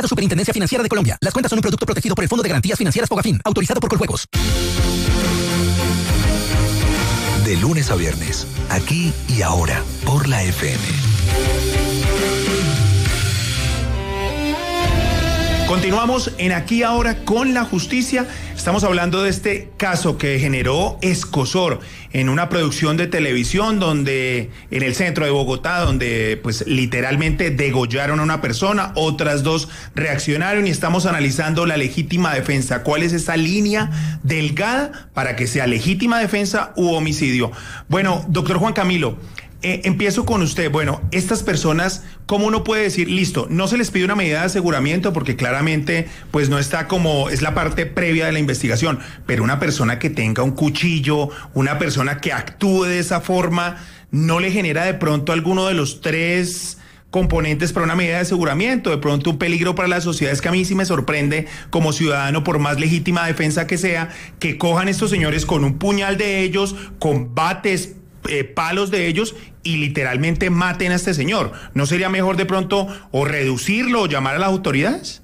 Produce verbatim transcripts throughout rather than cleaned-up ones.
Superintendencia Financiera de Colombia. Las cuentas son un producto protegido por el Fondo de Garantías Financieras Fogafín, autorizado por Coljuegos. De lunes a viernes, aquí y ahora, por la F M. Continuamos en Aquí Ahora con la Justicia. Estamos hablando de este caso que generó escozor en una producción de televisión donde en el centro de Bogotá, donde pues literalmente degollaron a una persona, otras dos reaccionaron, y estamos analizando la legítima defensa. ¿Cuál es esa línea delgada para que sea legítima defensa u homicidio? Bueno, doctor Juan Camilo, Eh, empiezo con usted. Bueno, estas personas, ¿cómo uno puede decir, listo, no se les pide una medida de aseguramiento porque claramente pues no está como, es la parte previa de la investigación, pero una persona que tenga un cuchillo, una persona que actúe de esa forma, ¿no le genera de pronto alguno de los tres componentes para una medida de aseguramiento? De pronto un peligro para la sociedad. Es que a mí sí me sorprende como ciudadano, por más legítima defensa que sea, que cojan estos señores con un puñal de ellos, con bates, Eh, palos de ellos, y literalmente maten a este señor. ¿No sería mejor de pronto o reducirlo o llamar a las autoridades?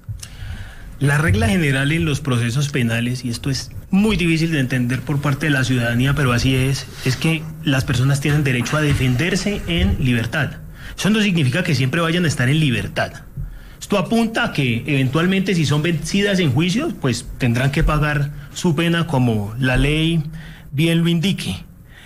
La regla general en los procesos penales, y esto es muy difícil de entender por parte de la ciudadanía, pero así es, es que las personas tienen derecho a defenderse en libertad. Eso no significa que siempre vayan a estar en libertad. Esto apunta a que eventualmente, si son vencidas en juicio, pues tendrán que pagar su pena como la ley bien lo indique.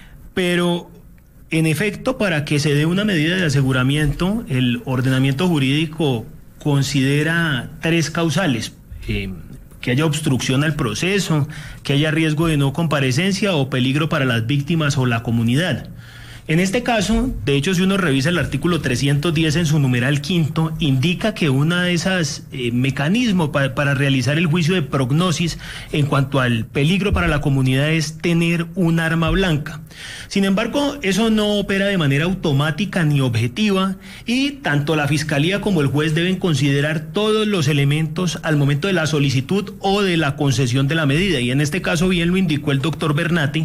Pero, en efecto, para que se dé una medida de aseguramiento, el ordenamiento jurídico considera tres causales: eh, que haya obstrucción al proceso, que haya riesgo de no comparecencia o peligro para las víctimas o la comunidad. En este caso, de hecho, si uno revisa el artículo trescientos diez en su numeral quinto, indica que uno de esos eh, mecanismos para, para realizar el juicio de prognosis en cuanto al peligro para la comunidad es tener un arma blanca. Sin embargo, eso no opera de manera automática ni objetiva, y tanto la Fiscalía como el juez deben considerar todos los elementos al momento de la solicitud o de la concesión de la medida. Y en este caso, bien lo indicó el doctor Bernati,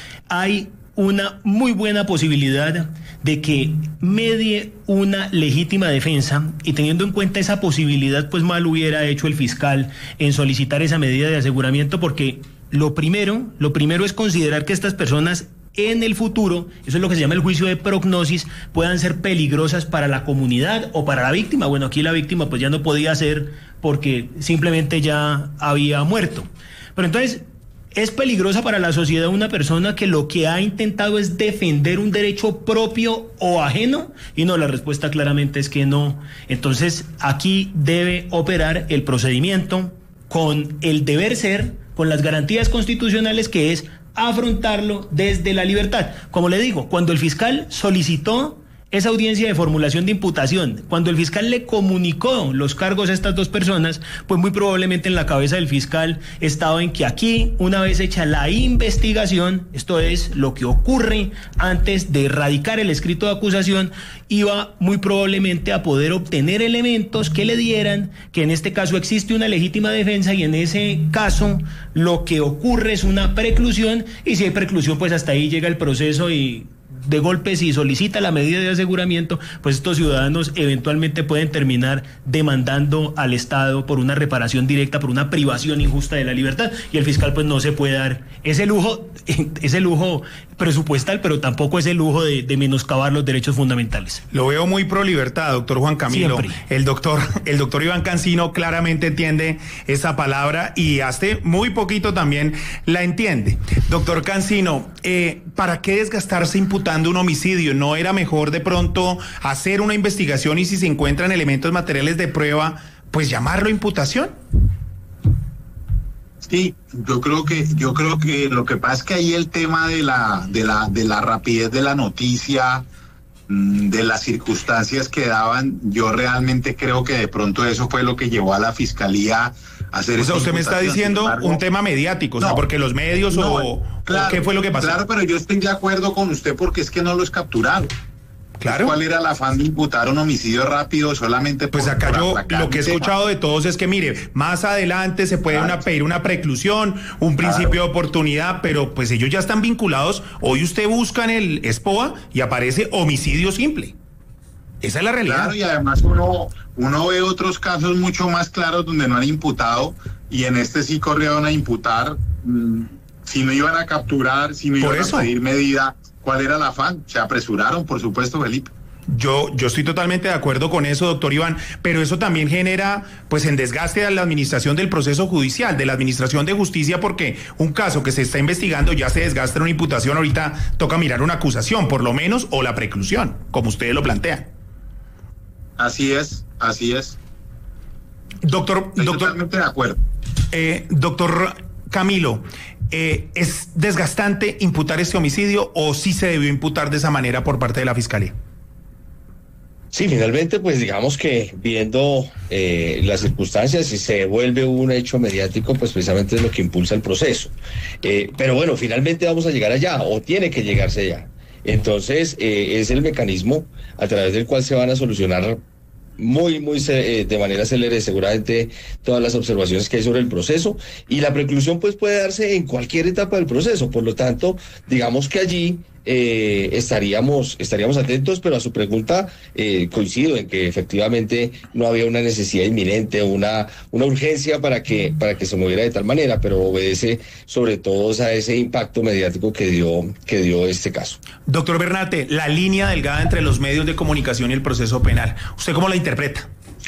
hay una muy buena posibilidad de que medie una legítima defensa, y teniendo en cuenta esa posibilidad, pues mal hubiera hecho el fiscal en solicitar esa medida de aseguramiento, porque lo primero, lo primero es considerar que estas personas en el futuro, eso es lo que se llama el juicio de prognosis, puedan ser peligrosas para la comunidad o para la víctima. Bueno, aquí la víctima pues ya no podía ser porque simplemente ya había muerto. Pero entonces, ¿es peligrosa para la sociedad una persona que lo que ha intentado es defender un derecho propio o ajeno? Y no, la respuesta claramente es que no. Entonces, aquí debe operar el procedimiento con el deber ser, con las garantías constitucionales, que es afrontarlo desde la libertad. Como le digo, cuando el fiscal solicitó esa audiencia de formulación de imputación, cuando el fiscal le comunicó los cargos a estas dos personas, pues muy probablemente en la cabeza del fiscal estaba en que aquí, una vez hecha la investigación, esto es lo que ocurre antes de erradicar el escrito de acusación, iba muy probablemente a poder obtener elementos que le dieran que en este caso existe una legítima defensa, y en ese caso lo que ocurre es una preclusión, y si hay preclusión, pues hasta ahí llega el proceso, y de golpe, si solicita la medida de aseguramiento, pues estos ciudadanos eventualmente pueden terminar demandando al Estado por una reparación directa, por una privación injusta de la libertad, y el fiscal pues no se puede dar ese lujo, ese lujo presupuestal, pero tampoco ese lujo de, de menoscabar los derechos fundamentales. Lo veo muy pro libertad, doctor Juan Camilo. Siempre. El doctor, el doctor Iván Cancino claramente entiende esa palabra, y hace muy poquito también la entiende. Doctor Cancino, eh, ¿para qué desgastarse imputando un homicidio? ¿No era mejor de pronto hacer una investigación y si se encuentran elementos materiales de prueba, pues llamarlo imputación? Sí, yo creo que yo creo que lo que pasa es que ahí el tema de la de la de la rapidez de la noticia, de las circunstancias que daban, yo realmente creo que de pronto eso fue lo que llevó a la fiscalía a hacer. O sea, usted me está diciendo embargo, un tema mediático, no, o sea, porque los medios no, o, claro, o qué fue lo que pasó. Claro, pero yo estoy de acuerdo con usted porque es que no los capturaron. Claro. ¿Cuál era el afán de imputar un homicidio rápido solamente por... Pues acá yo lo que he escuchado de todos es que, mire, más adelante se puede claro. una, pedir una preclusión, un principio claro. de oportunidad, pero pues ellos ya están vinculados. Hoy usted busca en el ESPOA y aparece homicidio simple. Esa es la realidad. Claro, y además uno, Uno ve otros casos mucho más claros donde no han imputado y en este sí corrieron a imputar. Mmm, si no iban a capturar, si no iban a pedir medida, ¿cuál era el afán? Se apresuraron, por supuesto, Felipe. Yo, yo estoy totalmente de acuerdo con eso, doctor Iván, pero eso también genera pues en desgaste a la administración del proceso judicial, de la administración de justicia, porque un caso que se está investigando ya se desgasta en una imputación, ahorita toca mirar una acusación, por lo menos, o la preclusión, como ustedes lo plantean. Así es, así es. Doctor, estoy doctor, totalmente de acuerdo. Eh, doctor Camilo, eh, ¿es desgastante imputar este homicidio o sí se debió imputar de esa manera por parte de la Fiscalía? Sí, finalmente, pues digamos que viendo eh, las circunstancias, si se vuelve un hecho mediático, pues precisamente es lo que impulsa el proceso. Eh, pero bueno, finalmente vamos a llegar allá, o tiene que llegarse allá. Entonces, eh, es el mecanismo a través del cual se van a solucionar muy, muy eh, de manera célere seguramente todas las observaciones que hay sobre el proceso, y la preclusión pues puede darse en cualquier etapa del proceso. Por lo tanto, digamos que allí eh, estaríamos estaríamos atentos, pero a su pregunta eh, coincido en que efectivamente no había una necesidad inminente, una una urgencia para que para que se moviera de tal manera, pero obedece sobre todo a ese impacto mediático que dio que dio este caso. Doctor Bernate, la línea delgada entre los medios de comunicación y el proceso penal, ¿usted cómo la interpreta?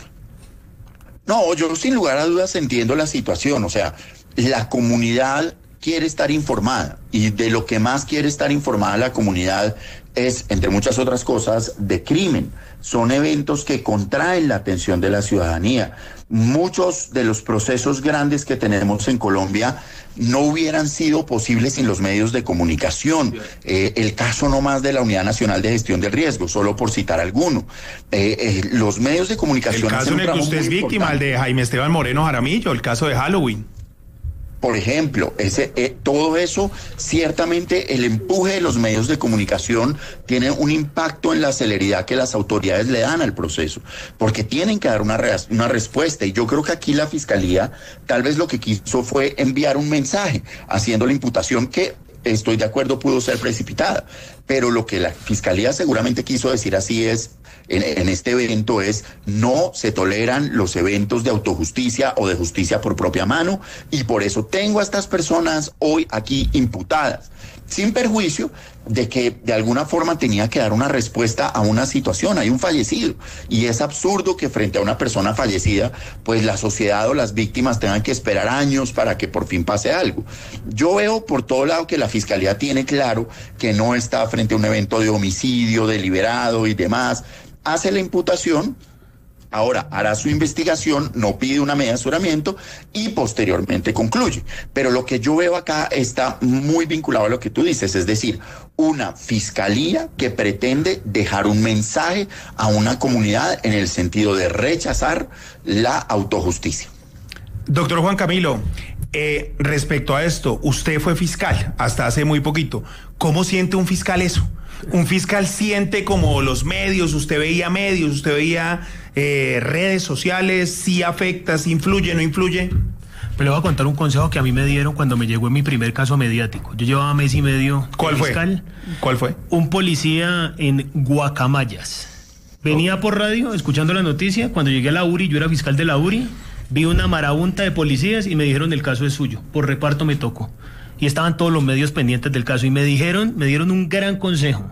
No, yo sin lugar a dudas entiendo la situación, o sea, la comunidad quiere estar informada y de lo que más quiere estar informada la comunidad es, entre muchas otras cosas, de crimen. Son eventos que contraen la atención de la ciudadanía. Muchos de los procesos grandes que tenemos en Colombia no hubieran sido posibles sin los medios de comunicación. Eh, el caso nomás de la Unidad Nacional de Gestión del Riesgo, solo por citar alguno. Eh, eh, los medios de comunicación... El caso en el que usted es víctima, el de Jaime Esteban Moreno Jaramillo, el caso de Halloween. Por ejemplo, ese, eh, todo eso, ciertamente el empuje de los medios de comunicación tiene un impacto en la celeridad que las autoridades le dan al proceso, porque tienen que dar una, re una respuesta, y yo creo que aquí la Fiscalía tal vez lo que quiso fue enviar un mensaje haciendo la imputación que, estoy de acuerdo, pudo ser precipitada, pero lo que la Fiscalía seguramente quiso decir así es, en, en este evento es, no se toleran los eventos de autojusticia o de justicia por propia mano, y por eso tengo a estas personas hoy aquí imputadas, sin perjuicio de que de alguna forma tenía que dar una respuesta a una situación. Hay un fallecido y es absurdo que frente a una persona fallecida pues la sociedad o las víctimas tengan que esperar años para que por fin pase algo. Yo veo por todo lado que la Fiscalía tiene claro que no está frente a un evento de homicidio deliberado y demás, hace la imputación. Ahora hará su investigación, no pide una medida de asesoramiento y posteriormente concluye. Pero lo que yo veo acá está muy vinculado a lo que tú dices, es decir, una fiscalía que pretende dejar un mensaje a una comunidad en el sentido de rechazar la autojusticia. Doctor Juan Camilo, eh, respecto a esto, usted fue fiscal hasta hace muy poquito. ¿Cómo siente un fiscal eso? Un fiscal siente como los medios, usted veía medios, usted veía eh, redes sociales, si afecta, si influye, no influye. Pero le voy a contar un consejo que a mí me dieron cuando me llegó en mi primer caso mediático. Yo llevaba mes y medio. ¿Cuál fue? Fiscal. ¿Cuál fue? Un policía en Guacamayas. Venía por radio escuchando la noticia. Cuando llegué a la U R I, yo era fiscal de la U R I, vi una marabunta de policías y me dijeron el caso es suyo. Por reparto me tocó. Y estaban todos los medios pendientes del caso y me dijeron, me dieron un gran consejo.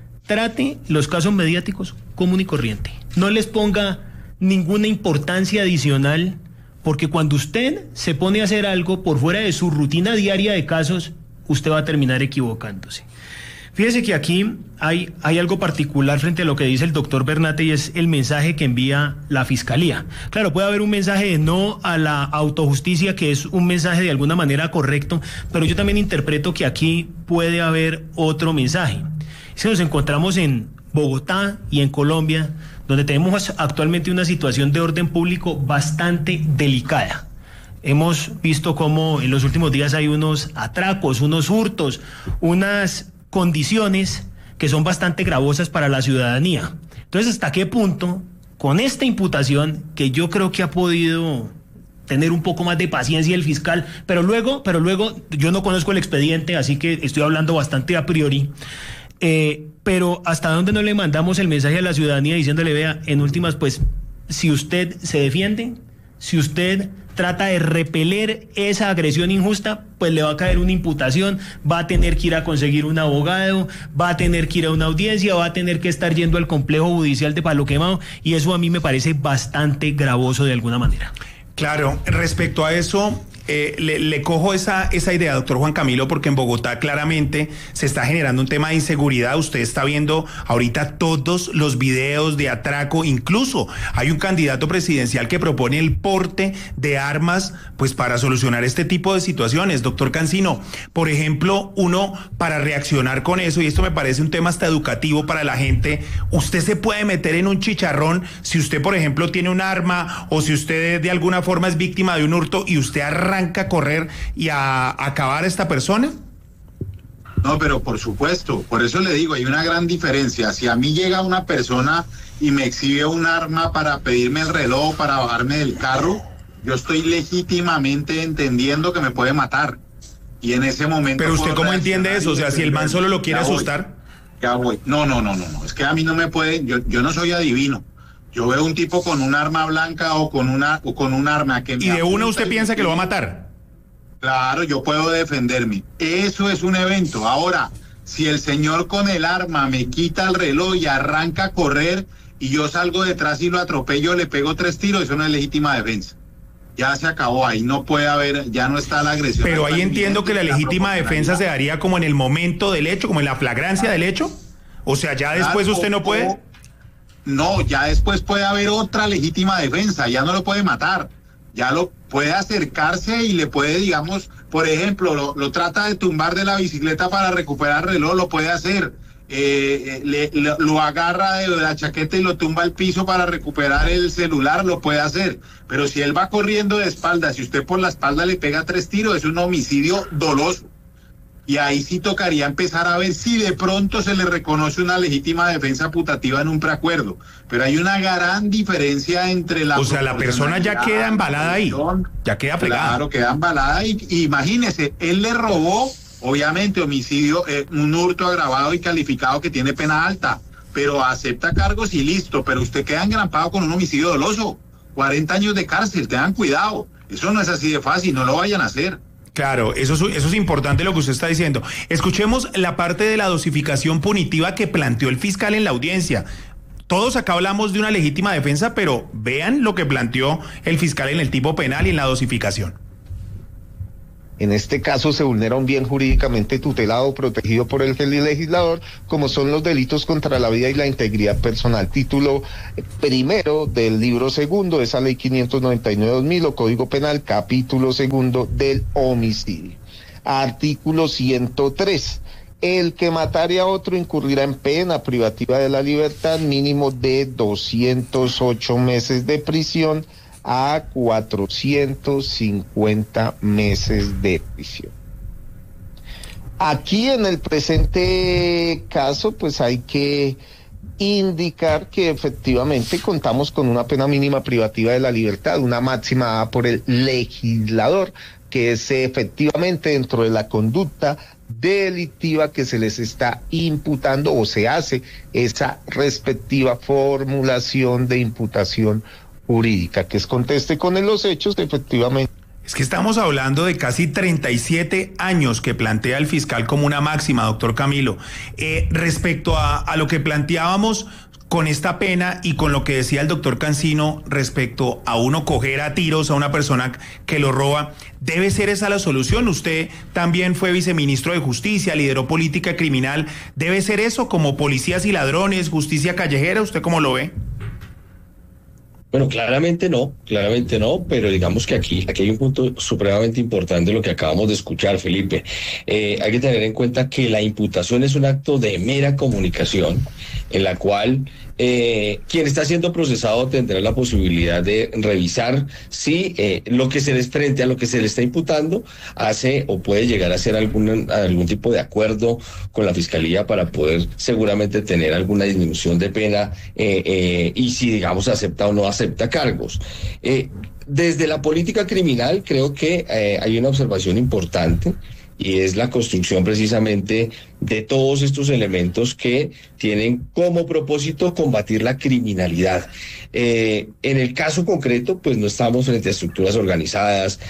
Trate los casos mediáticos común y corriente. No les ponga ninguna importancia adicional, porque cuando usted se pone a hacer algo por fuera de su rutina diaria de casos, usted va a terminar equivocándose. Fíjese que aquí hay, hay algo particular frente a lo que dice el doctor Bernate, y es el mensaje que envía la Fiscalía. Claro, puede haber un mensaje de no a la autojusticia, que es un mensaje de alguna manera correcto, pero yo también interpreto que aquí puede haber otro mensaje. Si nos encontramos en Bogotá y en Colombia, donde tenemos actualmente una situación de orden público bastante delicada. Hemos visto cómo en los últimos días hay unos atracos, unos hurtos, unas condiciones que son bastante gravosas para la ciudadanía. Entonces, ¿hasta qué punto, con esta imputación, que yo creo que ha podido tener un poco más de paciencia el fiscal, pero luego, pero luego, yo no conozco el expediente, así que estoy hablando bastante a priori, eh, pero hasta dónde no le mandamos el mensaje a la ciudadanía diciéndole, vea, en últimas, pues, si usted se defiende, si usted trata de repeler esa agresión injusta, pues le va a caer una imputación, va a tener que ir a conseguir un abogado, va a tener que ir a una audiencia, va a tener que estar yendo al complejo judicial de Palo Quemado, y eso a mí me parece bastante gravoso de alguna manera. Claro, respecto a eso, eh, le, le cojo esa, esa idea, doctor Juan Camilo, porque en Bogotá claramente se está generando un tema de inseguridad. Usted está viendo ahorita todos los videos de atraco, incluso hay un candidato presidencial que propone el porte de armas pues para solucionar este tipo de situaciones. Doctor Cancino, por ejemplo, uno para reaccionar con eso, y esto me parece un tema hasta educativo para la gente, usted se puede meter en un chicharrón si usted, por ejemplo, tiene un arma o si usted de alguna forma es víctima de un hurto y usted arranca a correr y a, a acabar a esta persona. No, pero por supuesto, por eso le digo, hay una gran diferencia. Si a mí llega una persona y me exhibe un arma para pedirme el reloj, para bajarme del carro, yo estoy legítimamente entendiendo que me puede matar. Y en ese momento... Pero usted cómo entiende eso, o sea, si el man solo lo quiere asustar. Ya voy. No, no, no, no, no, es que a mí no me puede, yo, yo no soy adivino. Yo veo un tipo con un arma blanca o con una o con un arma que me... ¿Y de una usted piensa que lo va a matar? Claro, yo puedo defenderme. Eso es un evento. Ahora, si el señor con el arma me quita el reloj y arranca a correr y yo salgo detrás y lo atropello, le pego tres tiros, eso no es legítima defensa. Ya se acabó, ahí no puede haber, ya no está la agresión. Pero ahí entiendo que la legítima defensa se daría como en el momento del hecho, como en la flagrancia del hecho. O sea, ya después usted no puede... No, ya después puede haber otra legítima defensa, ya no lo puede matar, ya lo puede acercarse y le puede, digamos, por ejemplo, lo, lo trata de tumbar de la bicicleta para recuperar el reloj, lo puede hacer, eh, le, le, lo agarra de la chaqueta y lo tumba al piso para recuperar el celular, lo puede hacer, pero si él va corriendo de espalda, si usted por la espalda le pega tres tiros, es un homicidio doloso. Y ahí sí tocaría empezar a ver si de pronto se le reconoce una legítima defensa putativa en un preacuerdo. Pero hay una gran diferencia entre la... O sea, la persona ya queda embalada ahí, ya queda pegada. Claro, queda embalada y, y imagínese, él le robó, obviamente, homicidio, eh, un hurto agravado y calificado que tiene pena alta, pero acepta cargos y listo, pero usted queda engrampado con un homicidio doloso, cuarenta años de cárcel, tengan cuidado, eso no es así de fácil, no lo vayan a hacer. Claro, eso es, eso es importante lo que usted está diciendo. Escuchemos la parte de la dosificación punitiva que planteó el fiscal en la audiencia. Todos acá hablamos de una legítima defensa, pero vean lo que planteó el fiscal en el tipo penal y en la dosificación. En este caso se vulnera un bien jurídicamente tutelado, protegido por el legislador, como son los delitos contra la vida y la integridad personal. Título primero del libro segundo de esa ley quinientos noventa y nueve dos mil o Código Penal, capítulo segundo del homicidio. Artículo ciento tres. El que matare a otro incurrirá en pena privativa de la libertad mínimo de doscientos ocho meses de prisión a cuatrocientos cincuenta meses de prisión. Aquí en el presente caso, pues hay que indicar que efectivamente contamos con una pena mínima privativa de la libertad, una máxima dada por el legislador, que es efectivamente dentro de la conducta delictiva que se les está imputando o se hace esa respectiva formulación de imputación jurídica, que es conteste con los hechos, efectivamente. Es que estamos hablando de casi treinta y siete años que plantea el fiscal como una máxima, doctor Camilo. Eh, respecto a, a lo que planteábamos con esta pena y con lo que decía el doctor Cancino respecto a uno coger a tiros a una persona que lo roba, ¿debe ser esa la solución? Usted también fue viceministro de Justicia, lideró política criminal. ¿Debe ser eso como policías y ladrones, justicia callejera? ¿Usted cómo lo ve? Bueno, claramente no, claramente no, pero digamos que aquí, aquí hay un punto supremamente importante, lo que acabamos de escuchar, Felipe. Eh, hay que tener en cuenta que la imputación es un acto de mera comunicación, en la cual eh, quien está siendo procesado tendrá la posibilidad de revisar si eh, lo que se les frente a lo que se le está imputando hace o puede llegar a hacer algún, algún tipo de acuerdo con la Fiscalía para poder seguramente tener alguna disminución de pena eh, eh, y si, digamos, acepta o no acepta cargos. Eh, desde la política criminal creo que eh, hay una observación importante, y es la construcción precisamente de todos estos elementos que tienen como propósito combatir la criminalidad. Eh, en el caso concreto, pues no estamos frente a estructuras organizadas.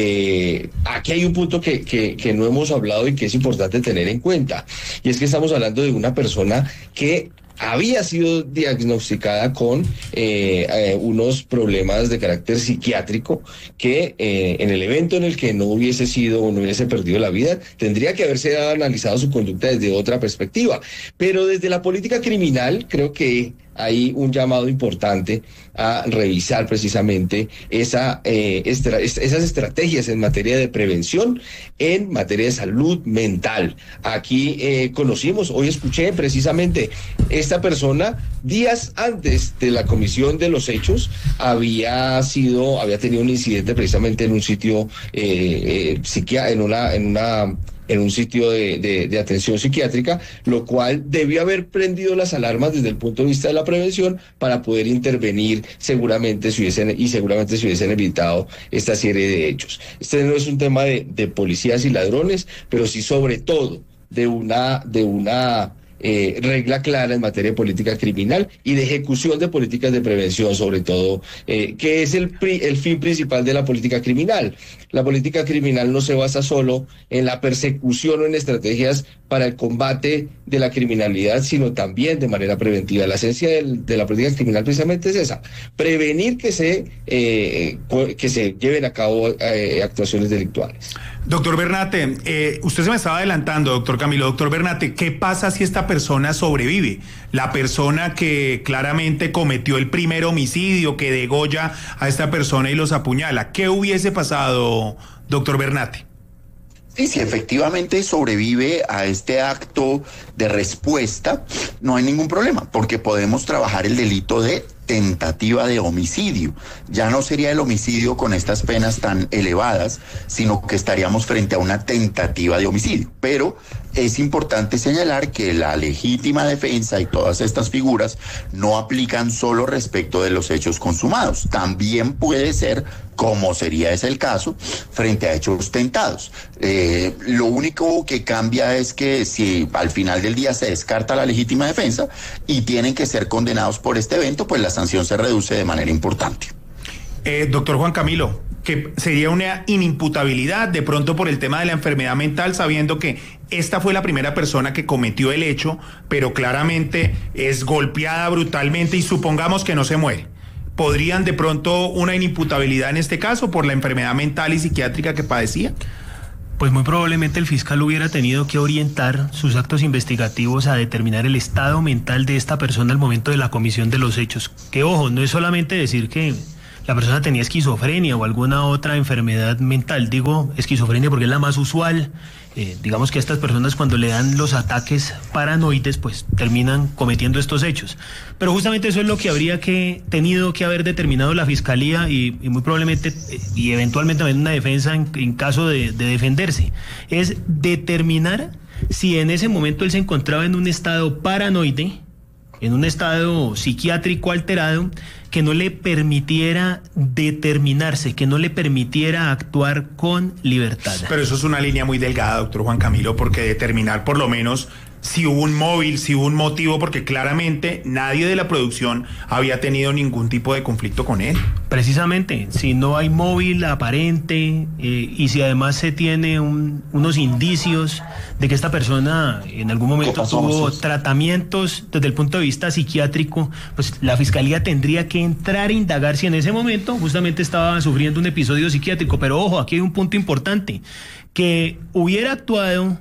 Eh, aquí hay un punto que, que, que no hemos hablado y que es importante tener en cuenta, y es que estamos hablando de una persona que había sido diagnosticada con eh, eh, unos problemas de carácter psiquiátrico que eh, en el evento en el que no hubiese sido o no hubiese perdido la vida, tendría que haberse analizado su conducta desde otra perspectiva. Pero desde la política criminal creo que hay un llamado importante a revisar precisamente esa, eh, estra- esas estrategias en materia de prevención, en materia de salud mental. Aquí eh, conocimos, hoy escuché precisamente, esta persona días antes de la comisión de los hechos había sido, había tenido un incidente precisamente en un sitio eh, eh, psiquiátrico, en una, en una en un sitio de, de, de atención psiquiátrica, lo cual debió haber prendido las alarmas desde el punto de vista de la prevención para poder intervenir seguramente si hubiesen, y seguramente se hubiesen evitado esta serie de hechos. Este no es un tema de, de policías y ladrones, pero sí sobre todo de una, de una Eh, regla clara en materia de política criminal y de ejecución de políticas de prevención, sobre todo, eh, que es el, pri- el fin principal de la política criminal. La política criminal no se basa solo en la persecución o en estrategias para el combate de la criminalidad, sino también de manera preventiva. La esencia del, de la política criminal precisamente es esa: prevenir que se, eh, que se lleven a cabo eh, actuaciones delictuales. Doctor Bernate, eh, usted se me estaba adelantando, doctor Camilo. Doctor Bernate, ¿qué pasa si esta persona sobrevive? La persona que claramente cometió el primer homicidio, que degolla a esta persona y los apuñala. ¿Qué hubiese pasado, doctor Bernate? Sí, si efectivamente sobrevive a este acto de respuesta, no hay ningún problema, porque podemos trabajar el delito de tentativa de homicidio. Ya no sería el homicidio con estas penas tan elevadas, sino que estaríamos frente a una tentativa de homicidio. Pero es importante señalar que la legítima defensa y todas estas figuras no aplican solo respecto de los hechos consumados. También puede ser, como sería ese el caso, frente a hechos tentados. Eh, lo único que cambia es que si al final del día se descarta la legítima defensa y tienen que ser condenados por este evento, pues la sanción se reduce de manera importante. Eh, doctor Juan Camilo, que sería una inimputabilidad de pronto por el tema de la enfermedad mental, sabiendo que esta fue la primera persona que cometió el hecho, pero claramente es golpeada brutalmente y supongamos que no se muere. ¿Podrían de pronto una inimputabilidad en este caso por la enfermedad mental y psiquiátrica que padecía? Pues muy probablemente el fiscal hubiera tenido que orientar sus actos investigativos a determinar el estado mental de esta persona al momento de la comisión de los hechos. Que ojo, no es solamente decir que la persona tenía esquizofrenia o alguna otra enfermedad mental. Digo esquizofrenia porque es la más usual. Eh, digamos que a estas personas, cuando le dan los ataques paranoides, pues terminan cometiendo estos hechos. Pero justamente eso es lo que habría que tenido que haber determinado la fiscalía y, y muy probablemente eh, y eventualmente también una defensa en, en caso de, de defenderse. Es determinar si en ese momento él se encontraba en un estado paranoide, en un estado psiquiátrico alterado, que no le permitiera determinarse, que no le permitiera actuar con libertad. Pero eso es una línea muy delgada, doctor Juan Camilo, porque determinar por lo menos si hubo un móvil, si hubo un motivo, porque claramente nadie de la producción había tenido ningún tipo de conflicto con él. Precisamente, si no hay móvil aparente eh, y si además se tiene un, unos indicios de que esta persona en algún momento tuvo tratamientos desde el punto de vista psiquiátrico, pues la fiscalía tendría que entrar a indagar si en ese momento justamente estaba sufriendo un episodio psiquiátrico. Pero ojo, aquí hay un punto importante: que hubiera actuado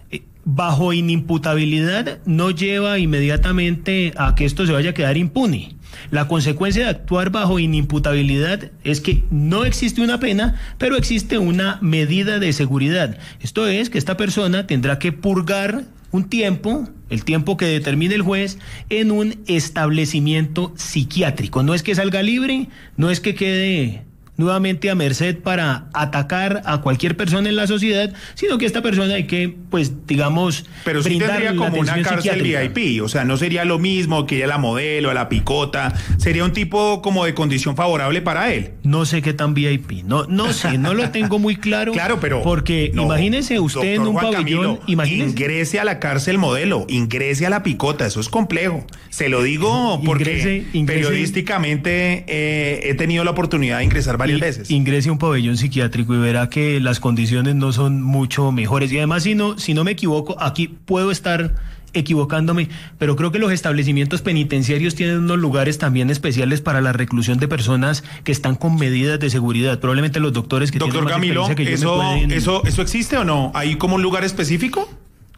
bajo inimputabilidad no lleva inmediatamente a que esto se vaya a quedar impune. La consecuencia de actuar bajo inimputabilidad es que no existe una pena, pero existe una medida de seguridad. Esto es que esta persona tendrá que purgar un tiempo, el tiempo que determine el juez, en un establecimiento psiquiátrico. No es que salga libre, no es que quede nuevamente a merced para atacar a cualquier persona en la sociedad, sino que esta persona hay que, pues, digamos, pero sí tendría como una cárcel V I P, o sea, no sería lo mismo que ir a la Modelo, a la Picota, sería un tipo como de condición favorable para él. No sé qué tan V I P, no, no sé, no lo tengo muy claro. Claro, pero porque no, imagínese usted en un Juan pabellón, Camilo, imagínese, ingrese a la cárcel Modelo, ingrese a la Picota, eso es complejo. Se lo digo porque Ingrese, ingrese, periodísticamente eh, he tenido la oportunidad de ingresar varias y, veces. Ingrese a un pabellón psiquiátrico y verá que las condiciones no son mucho mejores. Y además, si no, si no me equivoco, aquí puedo estar equivocándome, pero creo que los establecimientos penitenciarios tienen unos lugares también especiales para la reclusión de personas que están con medidas de seguridad. Probablemente los doctores que Doctor tienen más Camilo, experiencia que yo ¿eso, me pueden... eso, ¿eso existe o no? ¿Hay como un lugar específico?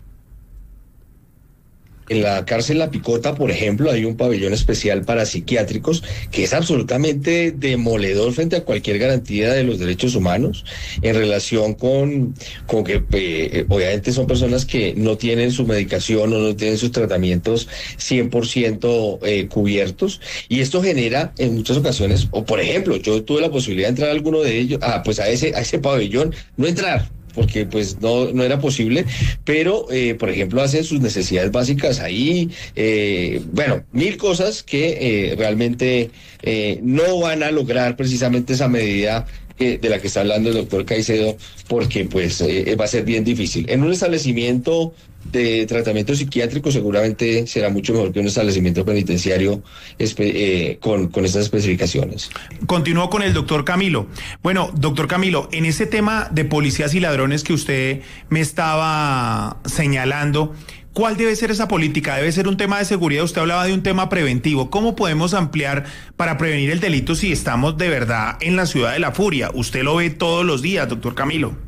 En la cárcel La Picota, por ejemplo, hay un pabellón especial para psiquiátricos que es absolutamente demoledor frente a cualquier garantía de los derechos humanos en relación con, con que eh, obviamente son personas que no tienen su medicación o no tienen sus tratamientos cien por ciento eh, cubiertos, y esto genera en muchas ocasiones, o por ejemplo, yo tuve la posibilidad de entrar a alguno de ellos, ah, pues a ese, a ese pabellón, no entrar, porque pues no, no era posible, pero eh, por ejemplo hacen sus necesidades básicas ahí, eh, bueno, mil cosas que eh, realmente eh, no van a lograr precisamente esa medida eh, de la que está hablando el doctor Caicedo, porque pues eh, va a ser bien difícil. En un establecimiento de tratamiento psiquiátrico seguramente será mucho mejor que un establecimiento penitenciario eh, con, con estas especificaciones. Continúo con el doctor Camilo. Bueno, doctor Camilo, en ese tema de policías y ladrones que usted me estaba señalando, ¿cuál debe ser esa política? ¿Debe ser un tema de seguridad? Usted hablaba de un tema preventivo. ¿Cómo podemos ampliar para prevenir el delito si estamos de verdad en la ciudad de la furia? Usted lo ve todos los días, doctor Camilo.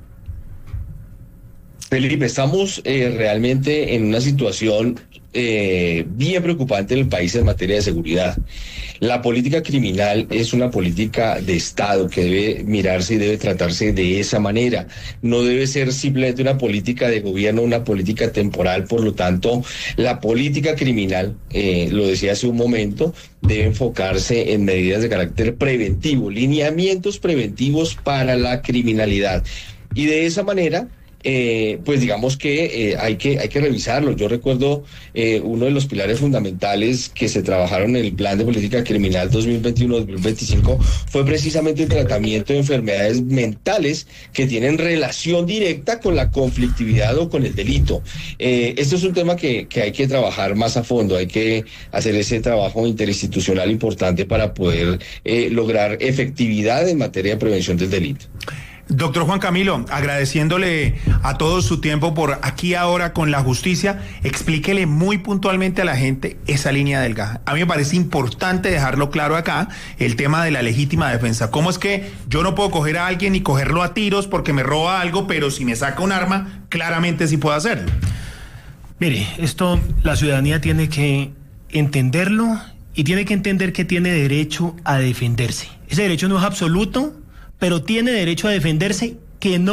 Felipe, estamos eh, realmente en una situación eh, bien preocupante en el país en materia de seguridad. La política criminal es una política de Estado que debe mirarse y debe tratarse de esa manera. No debe ser simplemente una política de gobierno, una política temporal. Por lo tanto, la política criminal, eh, lo decía hace un momento, debe enfocarse en medidas de carácter preventivo, lineamientos preventivos para la criminalidad. Y de esa manera, Eh, pues digamos que eh, hay que hay que revisarlo. Yo recuerdo eh, uno de los pilares fundamentales que se trabajaron en el Plan de Política Criminal dos mil veintiuno a dos mil veinticinco fue precisamente el tratamiento de enfermedades mentales que tienen relación directa con la conflictividad o con el delito. Eh, esto es un tema que, que hay que trabajar más a fondo, hay que hacer ese trabajo interinstitucional importante para poder eh, lograr efectividad en materia de prevención del delito. Doctor Juan Camilo, agradeciéndole a todos su tiempo por Aquí Ahora con la Justicia, explíquele muy puntualmente a la gente esa línea delgada. A mí me parece importante dejarlo claro acá, el tema de la legítima defensa. ¿Cómo es que yo no puedo coger a alguien y cogerlo a tiros porque me roba algo, pero si me saca un arma, claramente sí puedo hacerlo? Mire, esto la ciudadanía tiene que entenderlo y tiene que entender que tiene derecho a defenderse. Ese derecho no es absoluto, pero tiene derecho a defenderse, que no